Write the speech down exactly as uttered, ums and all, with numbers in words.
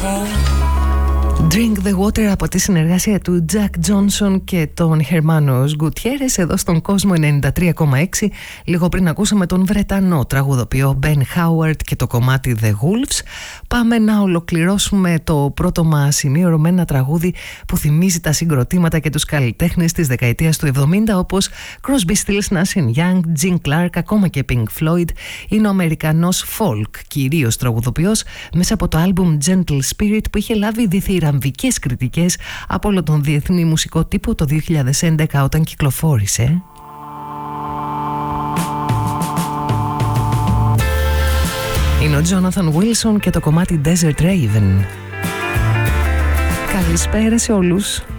Drink the Water από τη συνεργασία του Jack Johnson και τον Hermanos Gutierrez εδώ στον κόσμο ενενήντα τρία κόμμα έξι. Λίγο πριν ακούσαμε τον Βρετανό τραγουδοποιό Ben Howard και το κομμάτι The Wolves. Πάμε να ολοκληρώσουμε το πρώτο μας σημείο με ένα τραγούδι που θυμίζει τα συγκροτήματα και τους καλλιτέχνες της δεκαετίας του εβδομήντα, όπως Crosby, Stills, Nash and Young, Gene Clark, ακόμα και Pink Floyd. Είναι ο Αμερικανός folk κυρίως τραγουδοποιός μέσα από το άλμπουμ Gentle Spirit που είχε λάβει διθυραμβικές κριτικές από όλο τον διεθνή μουσικό τύπο το δύο χιλιάδες έντεκα όταν κυκλοφόρησε. Είναι ο Jonathan Wilson και το κομμάτι Desert Raven. Καλησπέρα σε όλους.